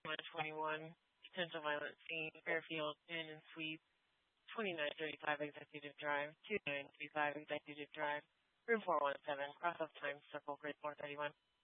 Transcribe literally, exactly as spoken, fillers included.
one twenty-one, potential violent scene, Fairfield, in and sweep, twenty-nine thirty-five Executive Drive, twenty-nine thirty-five Executive Drive, room four one seven, cross-off time, circle, grid four thirty-one.